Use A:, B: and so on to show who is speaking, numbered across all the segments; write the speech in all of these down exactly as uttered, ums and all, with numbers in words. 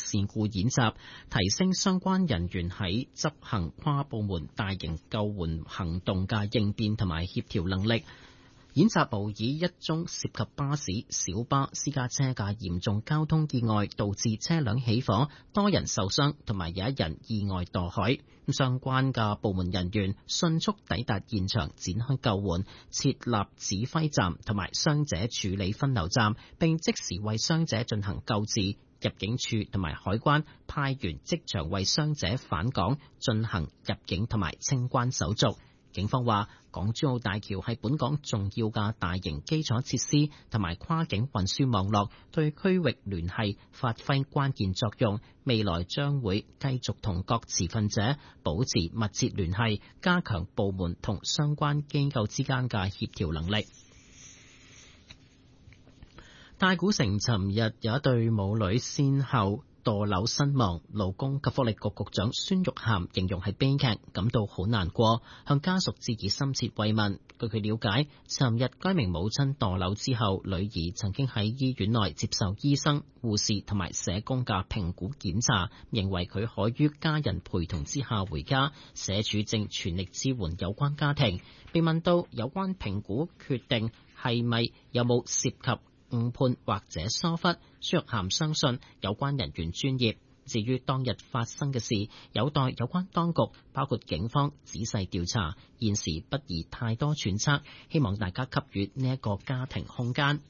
A: 事故演習，提升相關人員喺執行跨部門大型救援行動嘅應變同埋協調能力。演習模擬一宗涉及巴士、小巴、私家車嘅嚴重交通意外，導致車輛起火，多人受傷，同埋有一人意外墮海。相關嘅部門人員迅速抵達現場，展開救援，設立指揮站同埋傷者處理分流站，並即時為傷者進行救治。入境處同埋海關派員即場為傷者返港進行入境同埋清關手續。警方話，港珠澳大橋係本港重要嘅大型基礎設施同埋跨境運輸網絡，對區域聯繫發揮關鍵作用。未來將會繼續同各持份者保持密切聯繫，加強部門同相關機構之間嘅協調能力。太古城尋日有一對母女先後墮樓身亡，勞工及福利局局長孫玉菡形容係悲劇，感到好難過，向家屬致以深切慰問。據佢了解，尋日該名母親墮樓之後，女兒曾經喺醫院內接受醫生、護士同埋社工嘅評估檢查，認為佢可於家人陪同之下回家。社署正全力支援有關家庭。被問到有關評估決定係咪有冇涉及誤判或者疏忽，孫玉菡相信有關人員專業。至於當日發生嘅事，有待有關當局包括警方仔細調查，現時不宜太多揣測，希望大家給予呢一個家庭空間。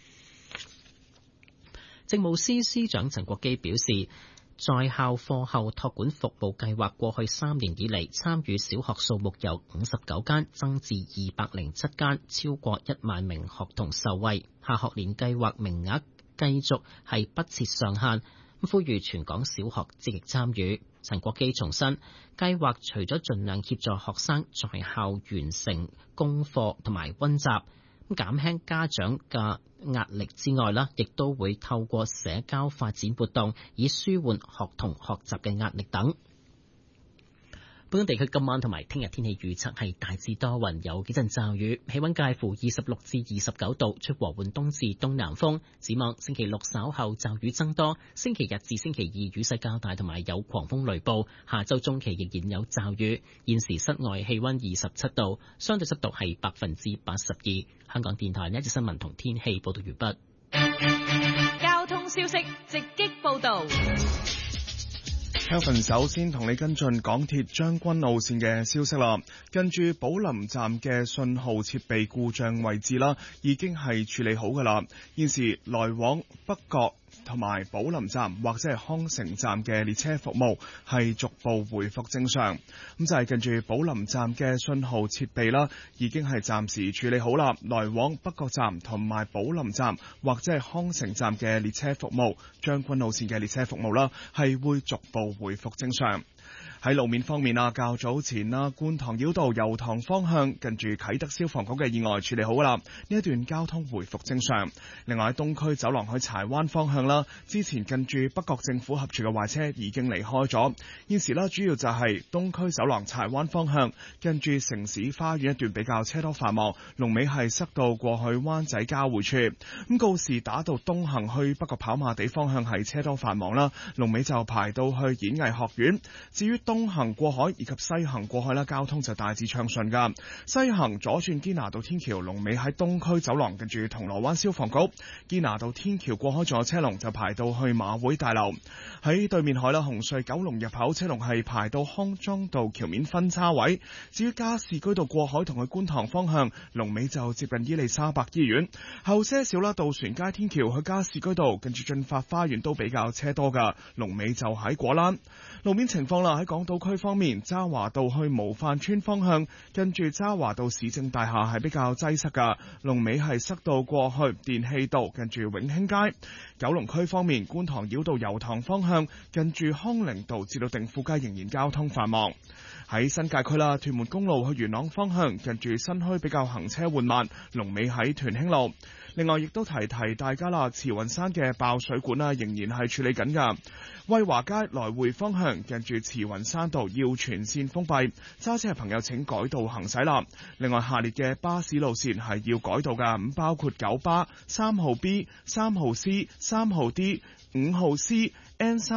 A: 政務司司長陳國基表示，在校課後託管服務計劃過去三年以嚟，參與小學數目由五十九間增至二百零七間，超過一萬名學童受惠。下學年計劃名額繼續係不設上限，呼籲全港小學積極參與。陳國基重申，計劃除咗盡量協助學生在校完成功課同埋溫習，減輕家長嘅壓力之外啦，亦都會透過社交發展活動，以舒緩學童學習嘅壓力等。本港地區今晚同埋聽日天氣預測係大致多雲，有幾陣驟雨，氣溫介乎二十六至二十九度，吹和緩東至東南風。展望星期六稍後驟雨增多，星期日至星期二雨勢較大，同埋有狂風雷暴。下周中期仍然有驟雨。現時室外氣溫二十七度，相對濕度係百分之八十二。香港電台呢一節新聞同天氣報道完畢。
B: 交通消息直擊報道。
C: Kevin 首先同你跟進港鐵將軍澳線嘅消息啦，近住寶林站嘅信號設備故障位置啦，已經係處理好噶啦。現時來往北角同埋寶林站或者係康城站嘅列車服務係逐步回復正常。咁就係近住寶林站嘅信號設備啦，已經係暫時處理好啦。來往北角站同埋寶林站或者係康城站嘅列車服務，將軍澳線嘅列車服務啦，係會逐步回復正常。喺路面方面啊，較早前啦，觀塘繞道油塘方向近住啟德消防局嘅意外處理好啦，呢一段交通回復正常。另外喺東區走廊去柴灣方向啦，之前近住北角政府合署嘅壞車已經離開咗。現時啦，主要就係東區走廊柴灣方向近住城市花園一段比較車多繁忙，龍尾係塞到過去灣仔交匯處。咁告士打道東行去北角跑馬地方向係車多繁忙啦，龍尾就排到去演藝學院。至於東行過海以及西行過海啦，交通就大致暢順噶。西行左轉堅拿道天橋，龍尾喺東區走廊，跟住銅鑼灣消防局。堅拿道天橋過海仲有車龍就排到去馬會大樓。喺對面海啦，紅隧九龍入口車龍係排到康莊道橋面分叉位。至於加士居道過海同去觀塘方向，龍尾就接近伊利沙伯醫院。後些少啦，渡船街天橋去加士居道，跟住駿發花園都比較車多噶，龍尾就喺果欄。路面情況啦，喺港島區方面，渣華道去模範村方向，跟住渣華道市政大廈係比較擠塞噶，龍尾係塞到過去電氣道，跟住永興街。九龍區方面，觀塘繞道油塘方向，跟住康寧道至到定富街仍然交通繁忙。喺新界區啦，屯門公路去元朗方向，近住新墟比較行車緩慢，龍尾喺屯興路。另外亦都提提大家啦，慈雲山嘅爆水管啦，仍然係處理緊噶。威華街來回方向，近住慈雲山道要全線封閉，揸車嘅朋友請改道行駛啦。另外下列嘅巴士路線係要改道噶，咁包括九巴、三號 B、三號 C、三號 D、五號 C、N 三。